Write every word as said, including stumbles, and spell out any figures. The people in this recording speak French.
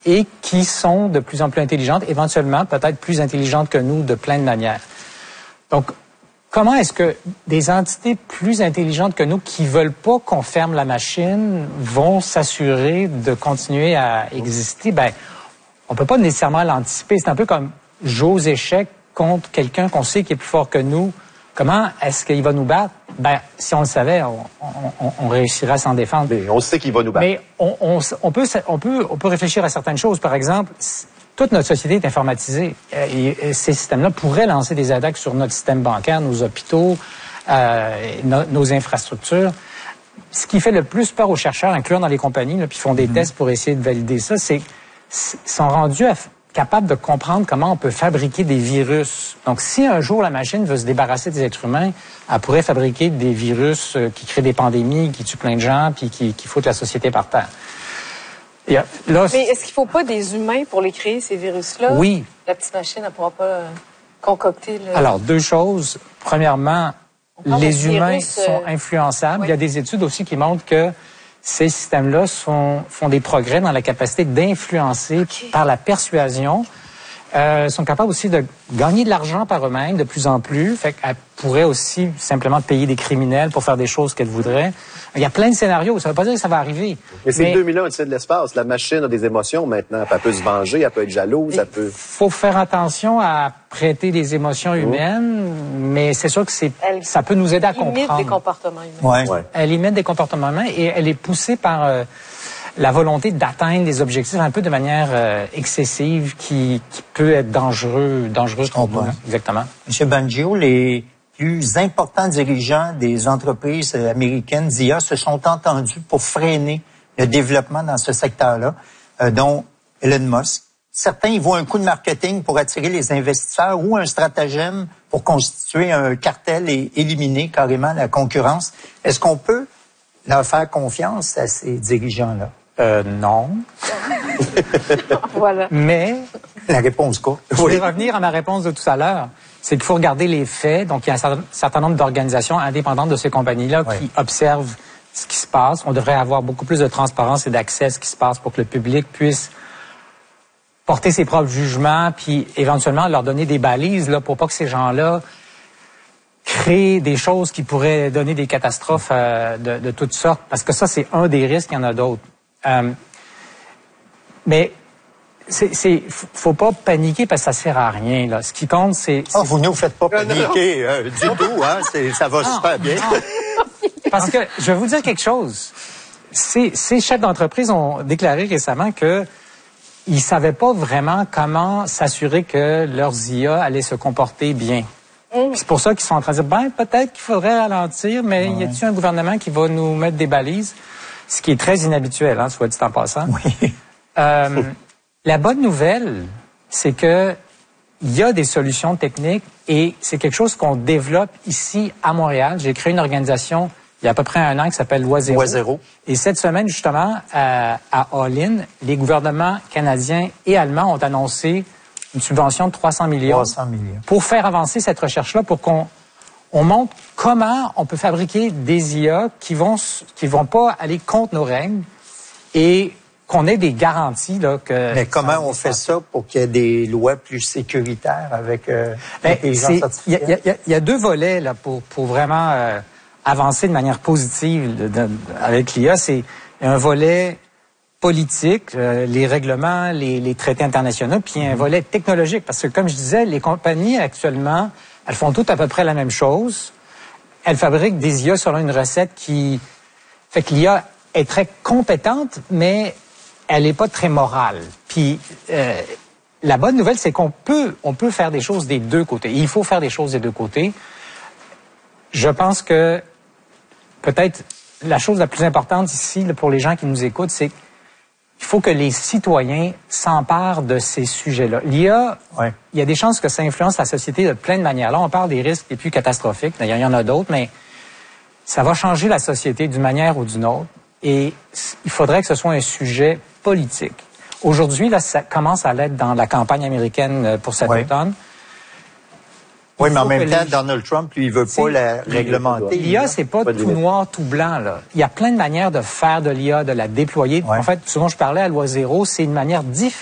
et qui sont de plus en plus intelligentes, éventuellement peut-être plus intelligentes que nous de plein de manières. Donc, comment est-ce que des entités plus intelligentes que nous qui veulent pas qu'on ferme la machine vont s'assurer de continuer à exister? Ben, on peut pas nécessairement l'anticiper. C'est un peu comme jouer aux échecs contre quelqu'un qu'on sait qui est plus fort que nous. Comment est-ce qu'il va nous battre? Ben, si on le savait, on, on, on réussirait à s'en défendre. Mais on sait qu'il va nous battre. Mais on, on, on, peut, on, peut, on peut réfléchir à certaines choses. Par exemple, toute notre société est informatisée. Et ces systèmes-là pourraient lancer des attaques sur notre système bancaire, nos hôpitaux, euh, no, nos infrastructures. Ce qui fait le plus peur aux chercheurs, incluant dans les compagnies, là, puis font des mm-hmm. tests pour essayer de valider ça, c'est qu'ils sont rendus à... capable de comprendre comment on peut fabriquer des virus. Donc, si un jour la machine veut se débarrasser des êtres humains, elle pourrait fabriquer des virus qui créent des pandémies, qui tuent plein de gens, puis qui, qui foutent la société par terre. Et là, mais est-ce qu'il ne faut pas des humains pour les créer, ces virus-là? Oui. La petite machine, elle ne pourra pas euh, concocter le... Alors, deux choses. Premièrement, les humains virus, euh... sont influençables. Oui. Il y a des études aussi qui montrent que ces systèmes-là sont, font des progrès dans la capacité d'influencer okay. par la persuasion. Euh, sont capables aussi de gagner de l'argent par eux-mêmes de plus en plus. Fait qu'elles pourraient aussi simplement payer des criminels pour faire des choses qu'elles voudraient. Il y a plein de scénarios. Ça ne veut pas dire que ça va arriver. Mais c'est deux mille ans au-dessus de l'espace. La machine a des émotions maintenant. Elle peut se venger, elle peut être jalouse, elle peut... Il faut faire attention à prêter des émotions humaines, mmh. mais c'est sûr que c'est, elle ça peut nous aider à comprendre. Elle imite des comportements humains. Ouais. Ouais. Elle imite des comportements humains et elle est poussée par... Euh, la volonté d'atteindre des objectifs un peu de manière euh, excessive qui, qui peut être dangereux, dangereuse pour nous. Exactement. Monsieur Bangio, les plus importants dirigeants des entreprises américaines d'I A se sont entendus pour freiner le développement dans ce secteur-là, euh, dont Elon Musk. Certains y voient un coup de marketing pour attirer les investisseurs ou un stratagème pour constituer un cartel et éliminer carrément la concurrence. Est-ce qu'on peut leur faire confiance à ces dirigeants-là? Euh, non. Voilà. Mais... La réponse quoi? Je vais revenir à ma réponse de tout à l'heure. C'est qu'il faut regarder les faits. Donc, il y a un certain, certain nombre d'organisations indépendantes de ces compagnies-là oui. qui observent ce qui se passe. On devrait avoir beaucoup plus de transparence et d'accès à ce qui se passe pour que le public puisse porter ses propres jugements puis éventuellement leur donner des balises là, pour pas que ces gens-là créer des choses qui pourraient donner des catastrophes euh, de, de toutes sortes, parce que ça, c'est un des risques, il y en a d'autres. Euh, mais c'est, c'est, faut pas paniquer parce que ça sert à rien, là. Ce qui compte, c'est... Ah, oh, vous ne vous faites pas paniquer euh, du tout, hein, c'est, ça va non, super bien. Parce que, je vais vous dire quelque chose. Ces, ces chefs d'entreprise ont déclaré récemment que ils savaient pas vraiment comment s'assurer que leurs I A allaient se comporter bien. C'est pour ça qu'ils sont en train de dire, ben, peut-être qu'il faudrait ralentir, mais ouais. y a-t-il un gouvernement qui va nous mettre des balises? Ce qui est très inhabituel, hein, soit dit en passant. Oui. Euh, la bonne nouvelle, c'est que il y a des solutions techniques et c'est quelque chose qu'on développe ici à Montréal. J'ai créé une organisation il y a à peu près un an qui s'appelle Loi Zéro. Loi Zéro. Et cette semaine, justement, à, à All-In, les gouvernements canadiens et allemands ont annoncé une subvention de trois cents millions, trois cents millions pour faire avancer cette recherche-là, pour qu'on on montre comment on peut fabriquer des I A qui vont qui vont pas aller contre nos règles et qu'on ait des garanties là que. Mais comment on fait ça pour qu'il y ait des lois plus sécuritaires avec euh, l'intelligence artificielle? Il y, y, y a deux volets là pour pour vraiment euh, avancer de manière positive de, de, avec l'I A. C'est un volet politique, euh, les règlements, les, les traités internationaux, puis il y a un volet technologique. Parce que, comme je disais, les compagnies, actuellement, elles font toutes à peu près la même chose. Elles fabriquent des I A selon une recette qui fait que l'I A est très compétente, mais elle n'est pas très morale. Puis, euh, la bonne nouvelle, c'est qu'on peut, on peut faire des choses des deux côtés. Il faut faire des choses des deux côtés. Je pense que, peut-être, la chose la plus importante ici, là, pour les gens qui nous écoutent, c'est il faut que les citoyens s'emparent de ces sujets-là. L'I A, ouais. il y a des chances que ça influence la société de plein de manières. Là, on parle des risques les plus catastrophiques. D'ailleurs, il y en a d'autres, mais ça va changer la société d'une manière ou d'une autre. Et il faudrait que ce soit un sujet politique. Aujourd'hui, là, ça commence à l'être dans la campagne américaine pour cet ouais. automne. Oui, mais en faut même que temps, les- Donald Trump, lui, il veut pas la réglementer. L'I A, c'est pas Pas de tout limite. noir, tout blanc, là. Il y a plein de manières de faire de l'I A, de la déployer. Ouais. En fait, ce dont je parlais à loi zéro, c'est une manière différente